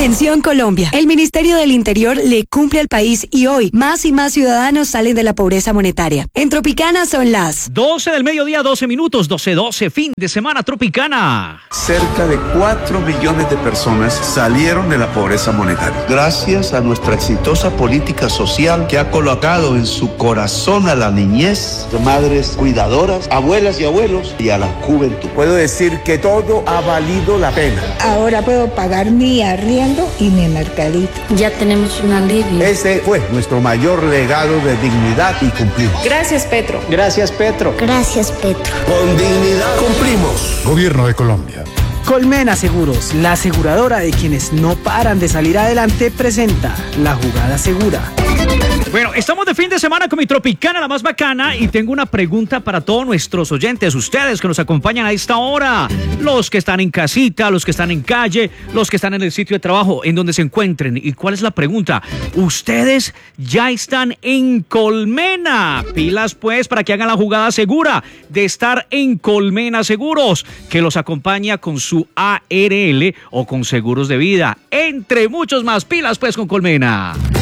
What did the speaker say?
Atención Colombia, el Ministerio del Interior le cumple al país y hoy más y más ciudadanos salen de la pobreza monetaria. En Tropicana son las 12 del mediodía, 12 minutos, 12:12, fin de semana Tropicana. Cerca de 4 millones de personas salieron de la pobreza monetaria. Gracias a nuestra exitosa política social que ha colocado en su corazón a la niñez, de madres cuidadoras, abuelas y abuelos y a la juventud. Puedo decir que todo ha valido la pena. Ahora puedo pagar mi arriendo y mi mercadito. Ya tenemos un alivio. Ese fue nuestro mayor legado de dignidad y cumplimos. Gracias, Petro. Gracias, Petro. Gracias, Petro. Con dignidad cumplimos. Gobierno de Colombia. Colmena Seguros, la aseguradora de quienes no paran de salir adelante, presenta La Jugada Segura. Bueno, estamos de fin de semana con mi Tropicana, la más bacana, y tengo una pregunta para todos nuestros oyentes, ustedes que nos acompañan a esta hora, los que están en casita, los que están en calle, los que están en el sitio de trabajo, en donde se encuentren. ¿Y cuál es la pregunta? Ustedes ya están en Colmena. Pilas pues para que hagan la jugada segura de estar en Colmena Seguros, que los acompaña con su ARL o con seguros de vida, entre muchos más. Pilas pues con Colmena.